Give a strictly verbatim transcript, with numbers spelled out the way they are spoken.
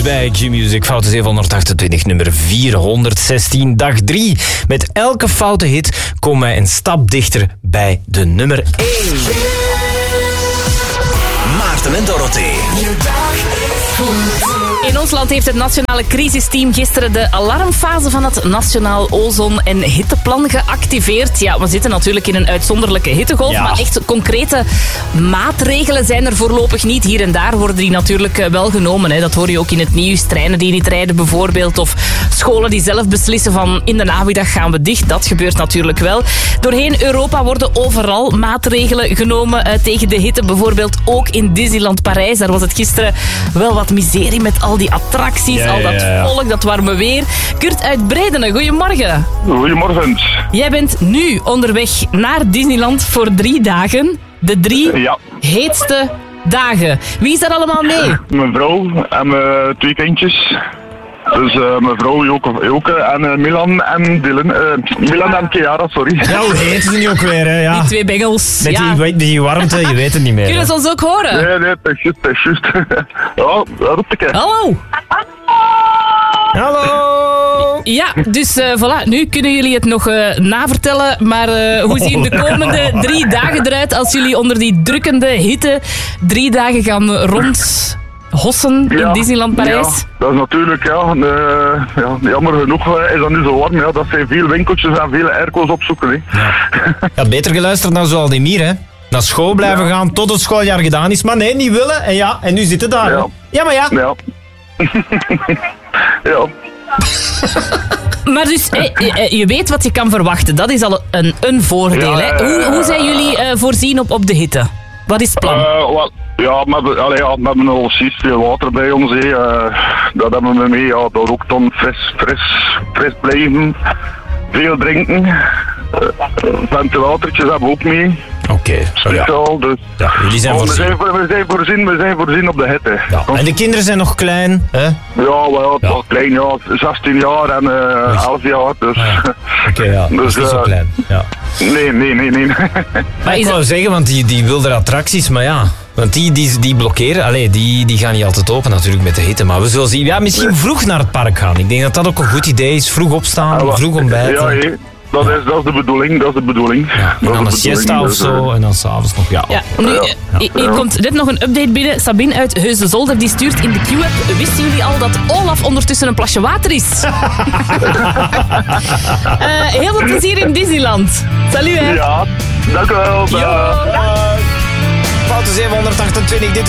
bij Q-Music. Foute zevenhonderdachtentwintig, nummer vierhonderdzestien, dag drie. Met elke foute hit komen wij een stap dichter bij de nummer één. Maarten en Dorothee. In ons land heeft het nationale crisisteam gisteren de alarmfase van het Nationaal Ozon- en Hitteplan geactiveerd. Ja, we zitten natuurlijk in een uitzonderlijke hittegolf, ja. maar echt concrete maatregelen zijn er voorlopig niet. Hier en daar worden die natuurlijk wel genomen. Hè. Dat hoor je ook in het nieuws. Treinen die niet rijden bijvoorbeeld, of scholen die zelf beslissen van in de namiddag gaan we dicht. Dat gebeurt natuurlijk wel. Doorheen Europa worden overal maatregelen genomen uh, tegen de hitte. Bijvoorbeeld ook in Disneyland Parijs. Daar was het gisteren wel wat miserie met al die attracties, ja, al dat ja, ja. volk, dat warme weer. Kurt uit Bredene, goedemorgen. Goedemorgen. Jij bent nu onderweg naar Disneyland voor drie dagen. De drie ja. heetste dagen. Wie is daar allemaal mee? Mijn vrouw en mijn twee kindjes. Dus uh, mijn vrouw ook, ook en uh, Milan en Dylan. Uh, Milan en Chiara, sorry. Ja, hoe heet ze nu ook weer, hè? Ja. Die twee bengels. Met ja. die, die warmte, je weet het niet meer. Kunnen ze ons ook horen? Nee, nee, het is juist, het is juist. Ja, roep ik. Hallo. Hallo. Ja, dus uh, voilà, nu kunnen jullie het nog uh, navertellen. Maar uh, hoe zien de komende drie dagen eruit als jullie onder die drukkende hitte drie dagen gaan rond... hossen in ja, Disneyland Parijs? Ja, dat is natuurlijk, ja, uh, ja jammer genoeg uh, is dat nu zo warm. Ja, dat zijn veel winkeltjes en veel airco's opzoeken. Hè. Ja. Ja, beter geluisterd naar Zoaldemir, hè. Naar school blijven ja. gaan tot het schooljaar gedaan is. Maar nee, niet willen. En ja, en nu zitten daar. Ja, ja maar ja. Ja. ja. Maar dus, eh, je weet wat je kan verwachten. Dat is al een, een voordeel. Ja, hè? Hoe, hoe zijn jullie uh, voorzien op, op de hitte? Wat is het plan? Uh, well, ja, we hebben, allee, ja, we hebben al steeds veel water bij ons. Hè. Uh, dat hebben we mee. Ja, door ook dan fris, fris, fris blijven. Veel drinken. Uh, ventilatortjes hebben we ook mee. Oké, okay, speciaal. Ja. Dus. Ja, jullie zijn voorzien. We zijn, we, zijn voorzien, we zijn voorzien op de hitte. Ja. En de kinderen zijn nog klein, hè? Ja, wel, ja. klein, ja. zestien jaar en uh, elf jaar. Dus. Ah, ja. Oké, okay, ja. Dus, dat is niet zo klein. Ja. Nee, nee, nee, nee. Maar ik wou zeggen, want die, die wilde attracties, maar ja... Want die, die, die blokkeren, allee, die, die gaan niet altijd open natuurlijk met de hitte. Maar we zullen zien, ja, misschien vroeg naar het park gaan. Ik denk dat dat ook een goed idee is. Vroeg opstaan, ja, vroeg ontbijten. Ja, hé. Dat, is, dat is de bedoeling, dat is de bedoeling. Ja, en dan een siesta of zo, en dan s'avonds nog, ja. ja nu, ja. Hier ja. komt net nog een update binnen. Sabine uit Heusden-Zolder, die stuurt in de Q-app. Wisten jullie al dat Olaf ondertussen een plasje water is? uh, heel veel plezier in Disneyland. Salut, hè. Ja, dank u wel. Ja. Foute zevenhonderdachtentwintig, dit